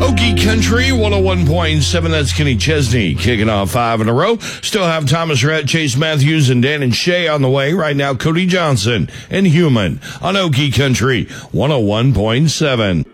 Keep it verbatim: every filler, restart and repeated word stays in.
Okie Country one oh one point seven, that's Kenny Chesney kicking off five in a row. Still have Thomas Rhett, Chase Matthews, and Dan and Shay on the way. Right now, Cody Johnson and Human on Okie Country one oh one point seven.